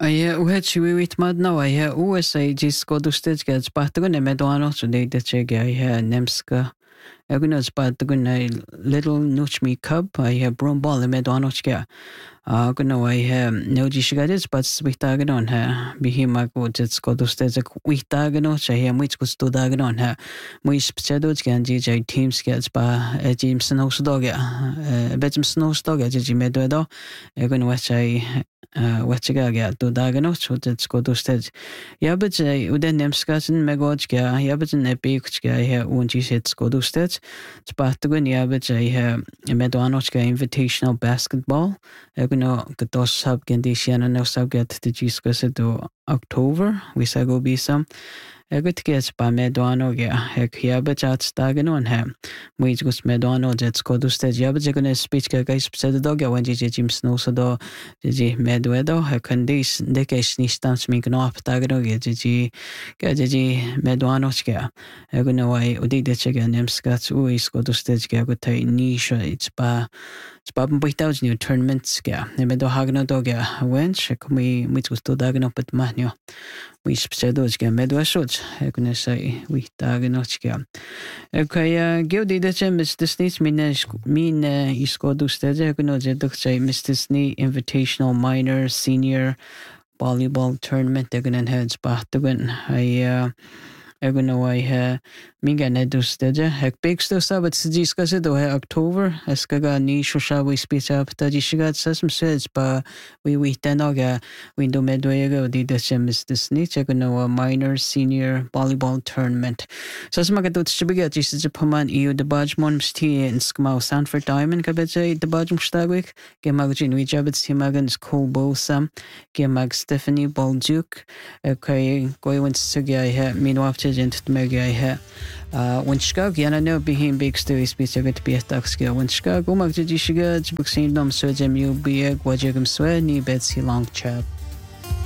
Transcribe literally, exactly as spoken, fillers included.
Aia uhet wit madna aia U S A jis kodustet gats patgun emedoano today de chege aia nemska. Egunas patgun a little nuchmi cub aia brumball emedoano chga. Agno aia no jishgadis but switagon ha. Bihima go jits kodustet witagano chaya much gustudagon ha. Muis pchedos ganji jay teams gets ba ejim snowsdoga. Bejim snowsdoga jimedo. Egun wachai Wachiga to Dagano, so that's go to stage. Yabaj, Uden Nemskasin, Megojga, Yabajin Epikska, here, Unji sets go to stage. Spartagun Yabaj, I have a Medoanochka invitational basketball. Eguno, Gatos sub Gendishan and no subget the Giscus to October, we say go be some. Egut gets by Medoano, Hek Yabaj at Staganon ham. Which was Medoano, that's go to stage. Yabajagan speech guys said the dog when Jim Snow so do. Gigi medwedo ha kandis dekes nistans mi knop tagro gigi gigi medwanochka egno wai udide chega nemskats u is go to stage ga go tai nisha it's ba it's ba boitaus new tournaments ga medo hagno doga wench kumi mit gusto dagno pet manyo we spsedos ga medwasot egno sai we dagnochka okay give the chem Mister Sneeze min min is go to stage egno jedok say Mister Snee Invitational Minor Senior Volleyball Tournament. They're gonna heads back to win. I uh I'm gonna why ha minga nedus deja hek big stuff sa but discuss it do October as kaga ni shosha we speech up ta jishigat sasm says ba we we tenoga window medway go di the chem is this ni check no a minor senior volleyball tournament. Sasma gadut shibiga jis japaman eu the bajmon msti in skmau Sanford Diamond kabeje the bajm stagwik gemagin we jabits himagans kobo sam gemag Stephanie Boljuk okay go went sugi ha minwafte gent mega ha when Chicago yana no behim big story speech get be attack skill when Chicago mag jishiga jibuk sin dom so jem you be a gwajegum swe ni betsy long chap